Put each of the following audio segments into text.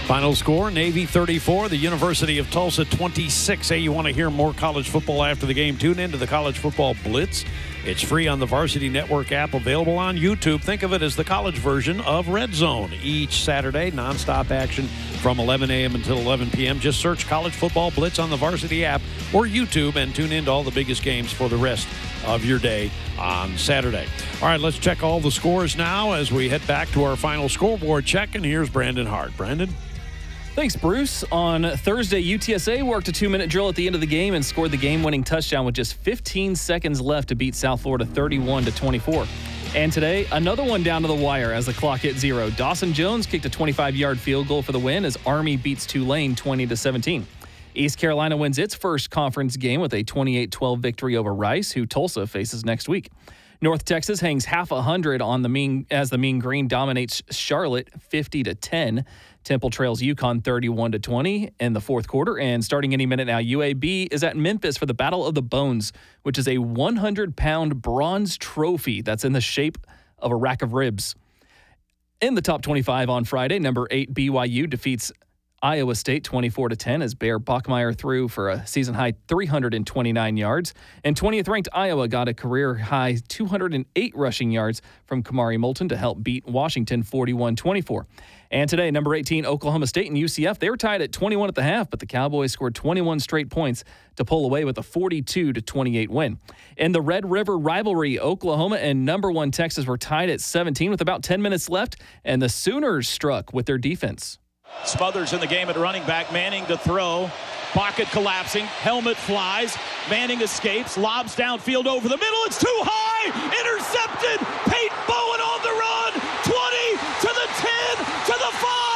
Final score, Navy 34, the University of Tulsa 26. Hey, you want to hear more college football after the game? Tune into the College Football Blitz. It's free on the Varsity Network app, available on YouTube. Think of it as the college version of Red Zone. Each Saturday, nonstop action from 11 a.m. until 11 p.m. Just search College Football Blitz on the Varsity app or YouTube and tune into all the biggest games for the rest of your day on Saturday. All right, let's check all the scores now as we head back to our final scoreboard check. And here's Brandon Hart. Brandon? Thanks, Bruce. On Thursday, UTSA worked a 2-minute drill at the end of the game and scored the game-winning touchdown with just 15 seconds left to beat South Florida 31-24. And today, another one down to the wire as the clock hit 0. Dawson Jones kicked a 25-yard field goal for the win as Army beats Tulane 20-17. East Carolina wins its first conference game with a 28-12 victory over Rice, who Tulsa faces next week. North Texas hangs half 100 on the Mean Green dominates Charlotte 50-10. Temple trails UConn 31-20 in the fourth quarter. And starting any minute now, UAB is at Memphis for the Battle of the Bones, which is a 100-pound bronze trophy that's in the shape of a rack of ribs. In the top 25 on Friday, number 8 BYU defeats Iowa State 24-10 as Bear Bachmeier threw for a season-high 329 yards. And 20th-ranked Iowa got a career-high 208 rushing yards from Kamari Moulton to help beat Washington 41-24. And today, number 18 Oklahoma State and UCF, they were tied at 21 at the half, but the Cowboys scored 21 straight points to pull away with a 42-28 win. In the Red River rivalry, Oklahoma and number 1 Texas were tied at 17 with about 10 minutes left, and the Sooners struck with their defense. Smothers in the game at running back. Manning to throw. Pocket collapsing. Helmet flies. Manning escapes. Lobs downfield over the middle. It's too high. Intercepted. Peyton Bowen on the run. 20 to the 10 to the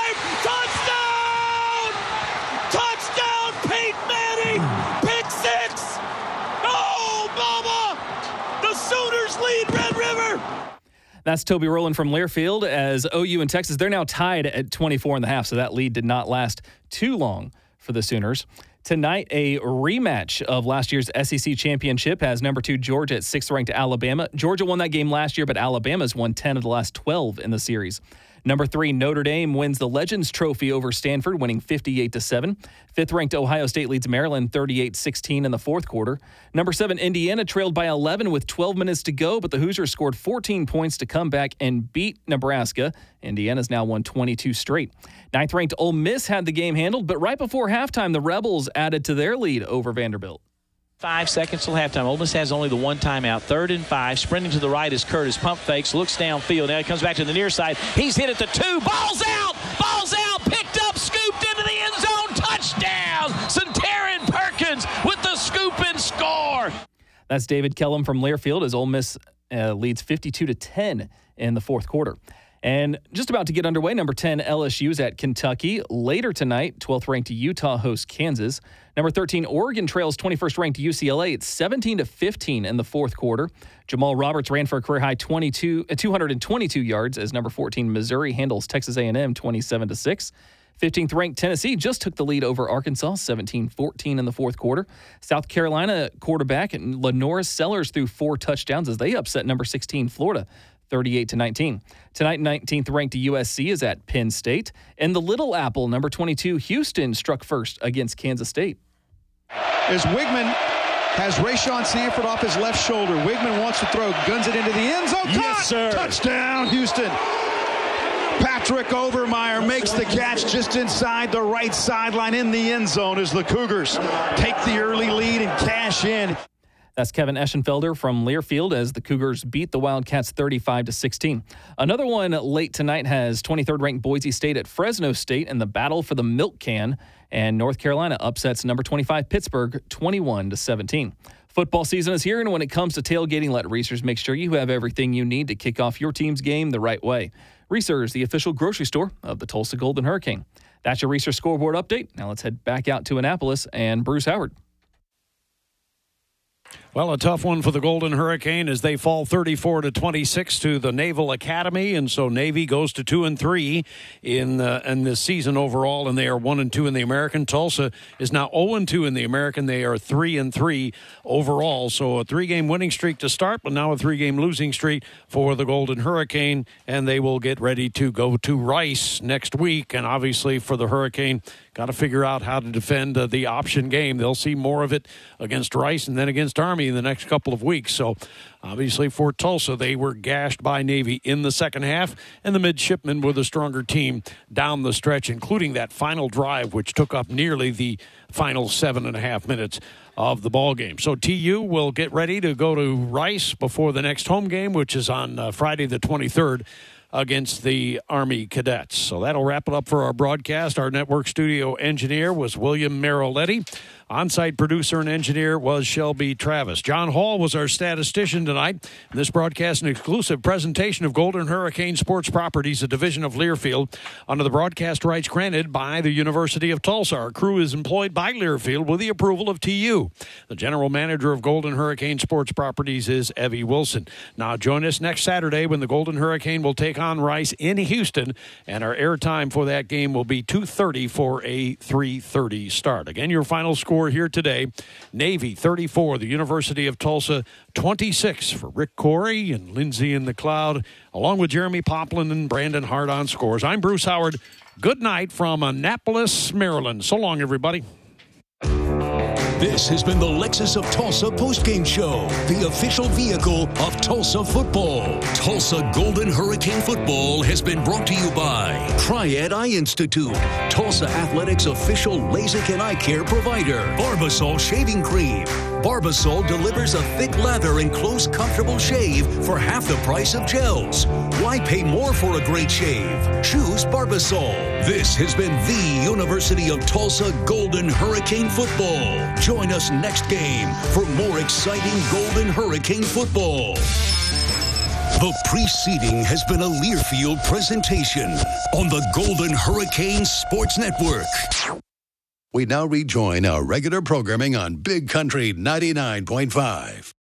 5. Touchdown. Touchdown. Peyton Manning. Pick 6. Oh, mama. The Sooners lead Red River. That's Toby Rowland from Learfield as OU and Texas, they're now tied at 24 and a half, so that lead did not last too long for the Sooners. Tonight, a rematch of last year's SEC championship has number 2 Georgia at 6th-ranked Alabama. Georgia won that game last year, but Alabama's won 10 of the last 12 in the series. Number 3, Notre Dame wins the Legends Trophy over Stanford, winning 58-7. 5th-ranked Ohio State leads Maryland 38-16 in the fourth quarter. Number 7, Indiana trailed by 11 with 12 minutes to go, but the Hoosiers scored 14 points to come back and beat Nebraska. Indiana's now won 22 straight. 9th-ranked Ole Miss had the game handled, but right before halftime, the Rebels added to their lead over Vanderbilt. 5 seconds till halftime. Ole Miss has only the one timeout. 3rd and 5. Sprinting to the right is Curtis. Pump fakes. Looks downfield. Now he comes back to the near side. He's hit at the 2. Ball's out. Ball's out. Picked up. Scooped into the end zone. Touchdown. Centarian Perkins with the scoop and score. That's David Kellum from Learfield as Ole Miss leads 52-10 in the fourth quarter. And just about to get underway, number 10 LSU is at Kentucky. Later tonight, 12th-ranked Utah hosts Kansas. Number 13 Oregon trails 21st-ranked UCLA. It's 17-15 in the fourth quarter. Jamal Roberts ran for a career-high 222 yards as number 14 Missouri handles Texas A&M 27-6. 15th-ranked Tennessee just took the lead over Arkansas, 17-14 in the fourth quarter. South Carolina quarterback Lenora Sellers threw 4 touchdowns as they upset number 16 Florida, 38-19. Tonight, 19th-ranked USC is at Penn State. And the Little Apple, number 22 Houston, struck first against Kansas State. As Wigman has Rayshon Sanford off his left shoulder. Wigman wants to throw, guns it into the end zone. Yes, sir. Touchdown, Houston. Patrick Overmeyer makes the catch just inside the right sideline in the end zone as the Cougars take the early lead and cash in. That's Kevin Eschenfelder from Learfield as the Cougars beat the Wildcats 35-16. Another one late tonight has 23rd-ranked Boise State at Fresno State in the battle for the milk can, and North Carolina upsets number 25 Pittsburgh 21-17. Football season is here, and when it comes to tailgating, let Reese's make sure you have everything you need to kick off your team's game the right way. Reese's, the official grocery store of the Tulsa Golden Hurricane. That's your Reese's scoreboard update. Now let's head back out to Annapolis and Bruce Howard. Well, a tough one for the Golden Hurricane as they fall 34-26 to the Naval Academy, and so Navy goes to 2-3 in this season overall, and they are 1-2 in the American. Tulsa is now 0-2 in the American. They are 3-3 overall. So a 3-game winning streak to start, but now a 3-game losing streak for the Golden Hurricane, and they will get ready to go to Rice next week. And obviously for the Hurricane, got to figure out how to defend the option game. They'll see more of it against Rice and then against Army in the next couple of weeks. So obviously for Tulsa, they were gashed by Navy in the second half, and the midshipmen were the stronger team down the stretch, including that final drive, which took up nearly the final 7.5 minutes of the ball game. So TU will get ready to go to Rice before the next home game, which is on Friday the 23rd. Against the Army Cadets. So that'll wrap it up for our broadcast. Our network studio engineer was William Maroletti. On-site producer and engineer was Shelby Travis. John Hall was our statistician tonight. This broadcast an exclusive presentation of Golden Hurricane Sports Properties, a division of Learfield, under the broadcast rights granted by the University of Tulsa. Our crew is employed by Learfield with the approval of TU. The general manager of Golden Hurricane Sports Properties is Evie Wilson. Now join us next Saturday when the Golden Hurricane will take on Rice in Houston, and our airtime for that game will be 2:30 for a 3:30 start. Again, your final score here today: Navy 34, the University of Tulsa 26. For Rick Corey and Lindsay in the Cloud, along with Jeremy Poplin and Brandon Hart on scores. I'm Bruce Howard. Good night from Annapolis, Maryland. So long, everybody. This has been the Lexus of Tulsa postgame show, the official vehicle of Tulsa football. Tulsa Golden Hurricane football has been brought to you by Triad Eye Institute, Tulsa Athletics official LASIK and eye care provider, Barbasol shaving cream. Barbasol delivers a thick lather and close, comfortable shave for half the price of gels. Why pay more for a great shave? Choose Barbasol. This has been the University of Tulsa Golden Hurricane football. Join us next game for more exciting Golden Hurricane football. The preceding has been a Learfield presentation on the Golden Hurricane Sports Network. We now rejoin our regular programming on Big Country 99.5.